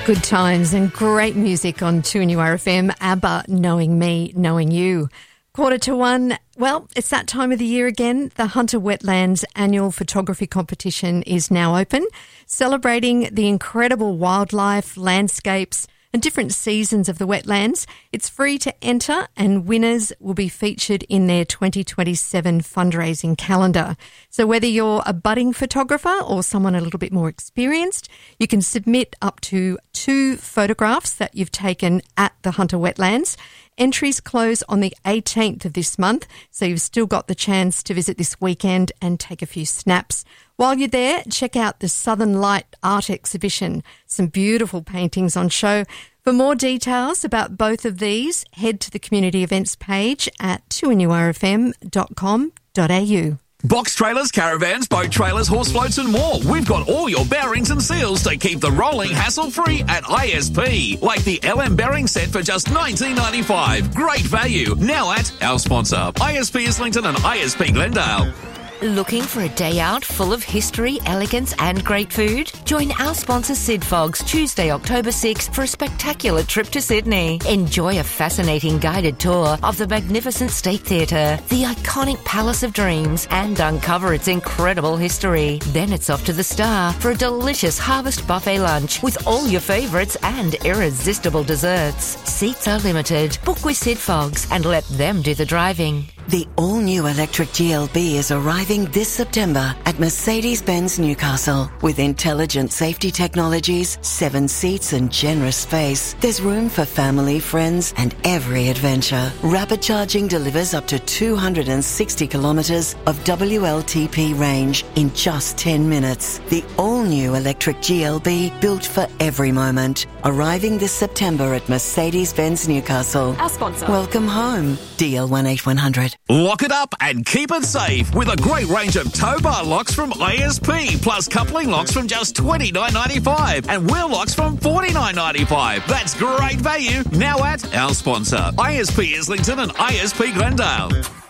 Good times and great music on 2NURFM. ABBA, Knowing Me, Knowing You. 1:45. Well, it's that time of the year again. The Hunter Wetlands annual photography competition is now open, celebrating the incredible wildlife, landscapes and different seasons of the wetlands. It's free to enter and winners will be featured in their 2027 fundraising calendar. So whether you're a budding photographer or someone a little bit more experienced, you can submit up to 2 photographs that you've taken at the Hunter Wetlands. Entries close on the 18th of this month, so you've still got the chance to visit this weekend and take a few snaps. While you're there, check out the Southern Light Art Exhibition. Some beautiful paintings on show. For more details about both of these, head to the community events page at 2nurfm.com.au. Box trailers, caravans, boat trailers, horse floats and more. We've got all your bearings and seals to keep the rolling hassle-free at ISP. Like the LM bearing set for just $19.95. Great value. Now at our sponsor, ISP Islington and ISP Glendale. Looking for a day out full of history, elegance and great food? Join our sponsor Sid Fogs Tuesday, October 6 for a spectacular trip to Sydney. Enjoy a fascinating guided tour of the magnificent State Theatre, the iconic Palace of Dreams, and uncover its incredible history. Then it's off to the Star for a delicious harvest buffet lunch with all your favourites and irresistible desserts. Seats are limited. Book with Sid Fogs and let them do the driving. The all-new electric GLB is arriving this September at Mercedes-Benz Newcastle. With intelligent safety technologies, 7 seats and generous space, there's room for family, friends and every adventure. Rapid charging delivers up to 260 kilometres of WLTP range in just 10 minutes. The all-new electric GLB built for every moment. Arriving this September at Mercedes-Benz Newcastle. Our sponsor. Welcome home. DL18100. Lock it up and keep it safe with a great range of tow bar locks from ISP, plus coupling locks from just $29.95 and wheel locks from $49.95. That's great value now at our sponsor, ISP Islington and ISP Glendale.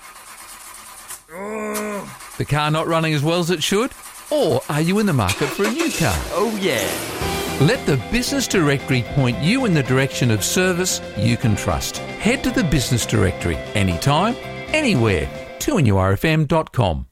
The car not running as well as it should? Or are you in the market for a new car? Oh yeah. Let the Business Directory point you in the direction of service you can trust. Head to the Business Directory anytime, anywhere. 2NURFM.com.